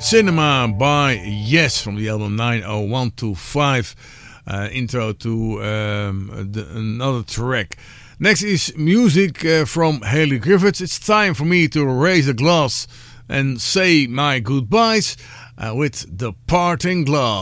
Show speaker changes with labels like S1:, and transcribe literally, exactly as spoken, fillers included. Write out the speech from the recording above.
S1: Cinema by Yes from the album nine oh one two five. Uh, intro to um, the, another track. Next is music uh, from Haley Griffiths. It's time for me to raise a glass and say my goodbyes uh, with The Parting Glass.